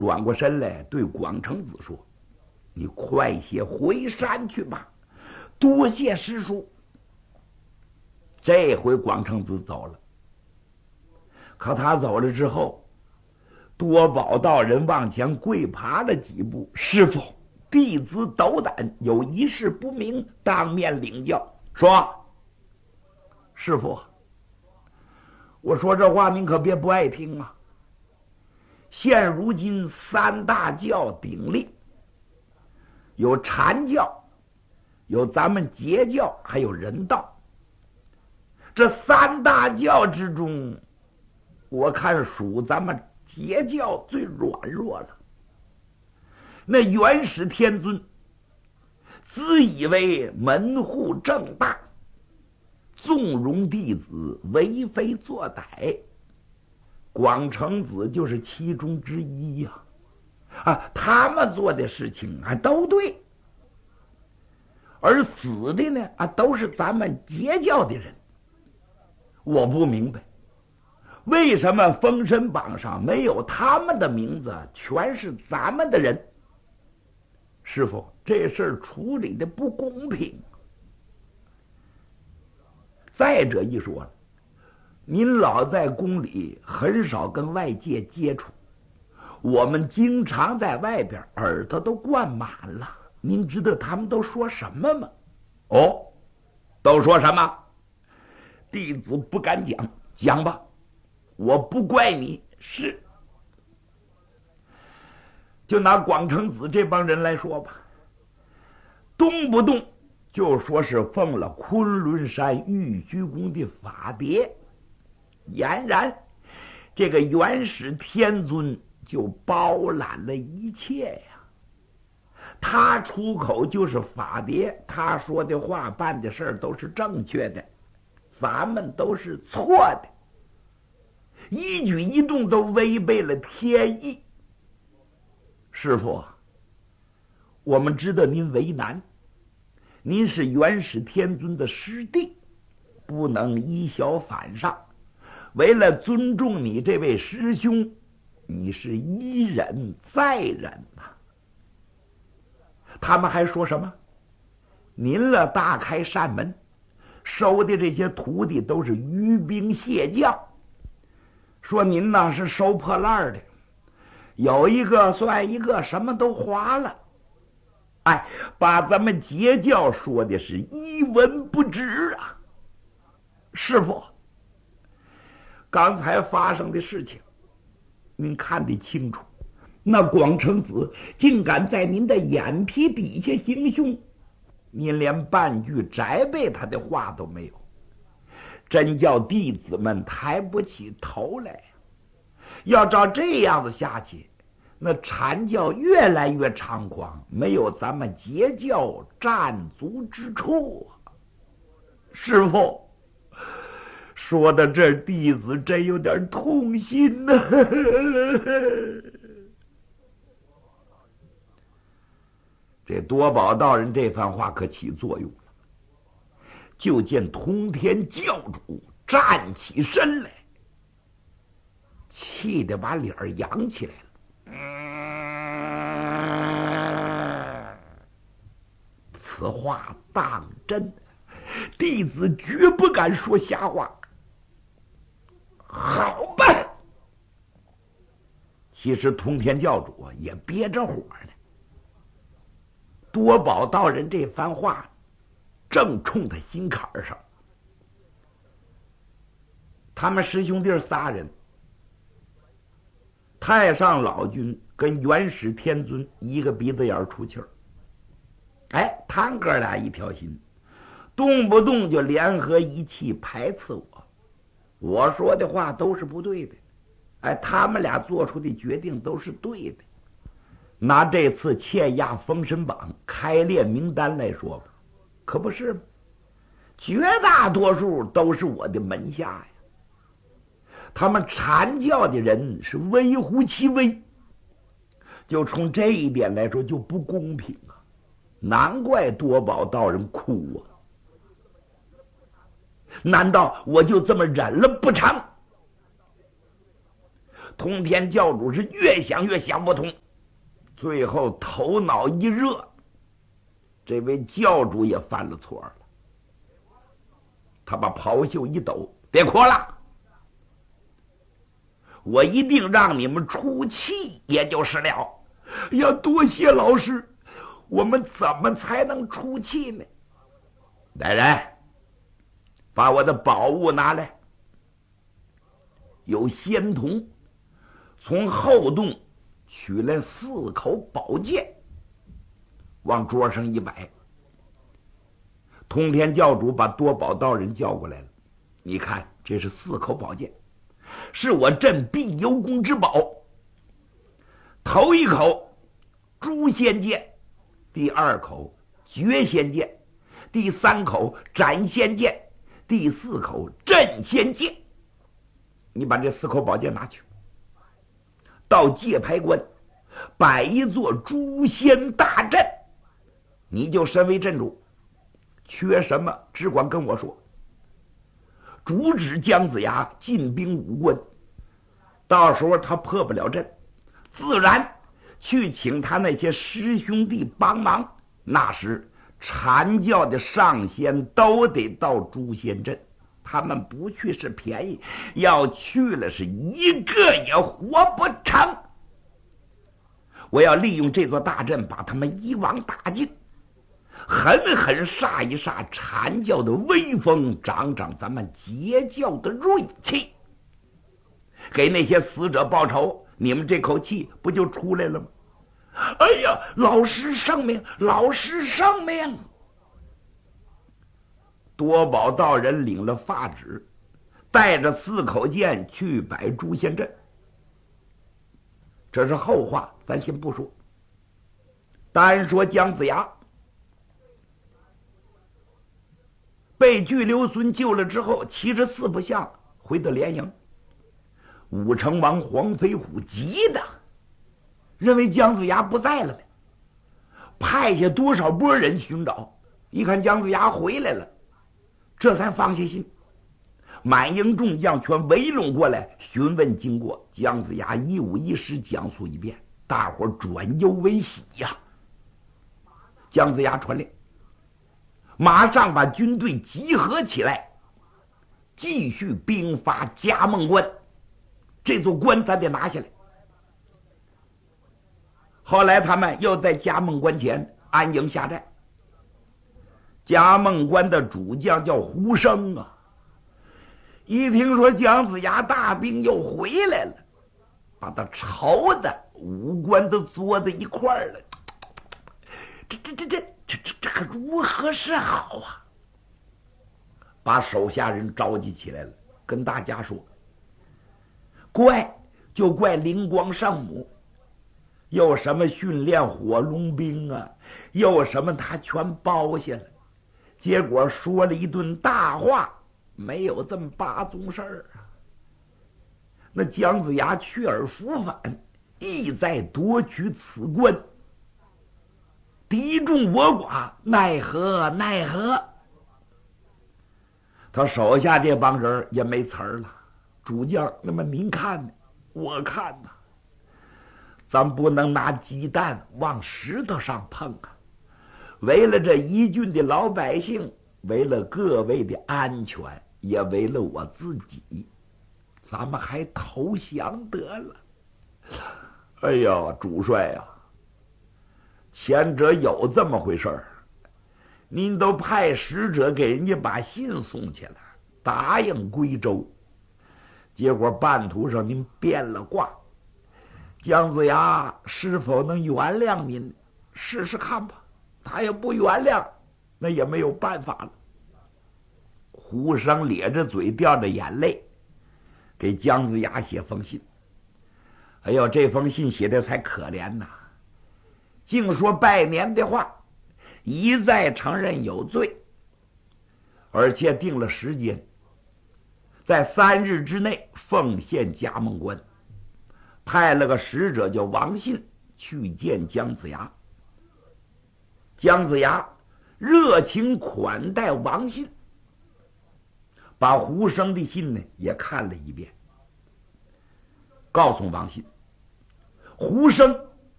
转过身来对广成子说：“你快些回山去吧，多谢师叔。”这回广成子走了，可他走了之后，多宝道人往前跪爬了几步：“师傅，弟子斗胆，有一事不明，当面领教。”说：“师傅，我说这话您可别不爱听啊。现如今三大教鼎立，有禅教，有咱们截教，还有人道。这三大教之中，我看属咱们截教最软弱了。那元始天尊自以为门户正大，纵容弟子为非作歹，广成子就是其中之一呀。他们做的事情还都对，而死的呢都是咱们截教的人。我不明白，为什么封神榜上没有他们的名字，全是咱们的人？师傅，这事儿处理的不公平。再者一说了，您老在宫里，很少跟外界接触，我们经常在外边，耳朵都灌满了。您知道他们都说什么吗？哦，都说什么？弟子不敢讲，讲吧，我不怪你。是，就拿广成子这帮人来说吧，动不动就说是奉了昆仑山玉虚宫的法牒，俨然这个元始天尊就包揽了一切呀。他出口就是法牒，他说的话办的事儿都是正确的，咱们都是错的，一举一动都违背了天意。师父，我们知道您为难，您是元始天尊的师弟，不能以小反上。为了尊重你这位师兄，你是一忍再忍啊。他们还说什么？您了大开善门，收的这些徒弟都是鱼兵蟹将，说您呢是收破烂的，有一个算一个，什么都划了。把咱们截教说的是一文不值啊。师父，刚才发生的事情您看得清楚，那广成子竟敢在您的眼皮底下行凶，您连半句摘背他的话都没有，真叫弟子们抬不起头来。要照这样子下去，那禅教越来越猖狂，没有咱们截教站足之处啊。师父，说到这儿，弟子真有点痛心呢。这多宝道人这番话可起作用了，就见通天教主站起身来，气得把脸扬起来了。此话当真，弟子绝不敢说瞎话。好吧，其实通天教主也憋着火呢。多宝道人这番话正冲他心坎上。他们师兄弟仨人，太上老君跟元始天尊一个鼻子眼出气儿，他们哥俩一条心，动不动就联合一气排斥我。我说的话都是不对的，他们俩做出的决定都是对的。拿这次欠押封神榜开列名单来说吧，可不是吗？绝大多数都是我的门下呀。他们禅教的人是微乎其微，就从这一点来说就不公平啊！难怪多宝道人哭啊！难道我就这么忍了不成？ 通天教主是越想越想不通，最后头脑一热，这位教主也犯了错了。他把袍袖一抖，别哭了，我一定让你们出气，也就是了。呀，多谢老师，我们怎么才能出气呢？来人，把我的宝物拿来。有仙童从后洞取来4口宝剑，往桌上一摆。通天教主把多宝道人叫过来了，你看，这是4口宝剑，是我镇必有功之宝。头一口诛仙剑，第2口绝仙剑，第3口斩仙剑，第4口镇仙剑。你把这4口宝剑拿去，到界牌关摆一座诛仙大阵，你就身为阵主，缺什么只管跟我说。主旨姜子牙进兵5关，到时候他破不了阵，自然去请他那些师兄弟帮忙。那时禅教的上仙都得到诛仙阵，他们不去是便宜，要去了是一个也活不成。我要利用这座大阵把他们一网打尽，狠狠煞一煞禅教的威风，长长咱们截教的锐气，给那些死者报仇，你们这口气不就出来了吗？哎呀，老师圣命，老师圣命！多宝道人领了发旨，带着4口剑去摆诛仙阵。这是后话，咱先不说。单说姜子牙被巨留孙救了之后，骑着4不像回到连营。武成王黄飞虎急的认为姜子牙不在了呢，派下多少波人寻找，一看姜子牙回来了，这才放下心。满营众将全围拢过来询问经过，姜子牙一五一十讲述一遍，大伙转忧为喜呀。姜子牙传令，马上把军队集合起来，继续兵发夹梦关。这座关咱得拿下来。后来他们又在夹梦关前安营下寨。夹梦关的主将叫胡生啊，一听说姜子牙大兵又回来了，把他愁的五官都作在一块儿了。这可如何是好啊？把手下人召集起来了，跟大家说，怪就怪灵光圣母，有什么训练火龙兵啊，有什么他全包下了，结果说了一顿大话，没有这么八宗事儿啊。那姜子牙去而复返，意在夺取此关，敌众我寡，奈何奈何。他手下这帮人也没词儿了。主将，那么您看呢？我看呢，咱不能拿鸡蛋往石头上碰啊！为了这一郡的老百姓，为了各位的安全，也为了我自己，咱们还投降得了。哎呀，主帅啊，前者有这么回事儿，您都派使者给人家把信送去了，答应归州，结果半途上您变了卦，姜子牙是否能原谅您？试试看吧。他也不原谅，那也没有办法了。胡生咧着嘴，掉着眼泪，给姜子牙写封信。哎呦，这封信写的才可怜呐，净说拜年的话，一再承认有罪，而且定了时间，在3日之内奉献夹梦关，派了个使者叫王信去见姜子牙。姜子牙热情款待王信，把胡生的信呢也看了一遍。 告诉王信，胡生